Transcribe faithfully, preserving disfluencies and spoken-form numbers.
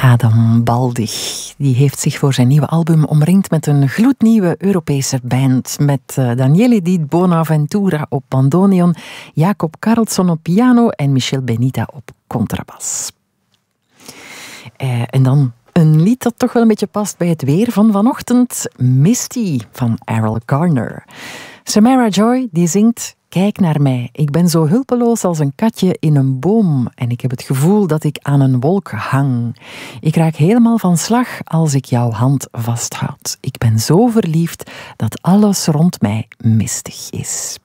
Adam Baldig, die heeft zich voor zijn nieuwe album omringd met een gloednieuwe Europese band. Met uh, Daniele Di Bonaventura op bandoneon, Jacob Karlsson op piano en Michel Benita op contrabas. Uh, en dan een lied dat toch wel een beetje past bij het weer van vanochtend. Misty van Errol Garner. Samara Joy die zingt: kijk naar mij, ik ben zo hulpeloos als een katje in een boom en ik heb het gevoel dat ik aan een wolk hang. Ik raak helemaal van slag als ik jouw hand vasthoud. Ik ben zo verliefd dat alles rond mij mistig is.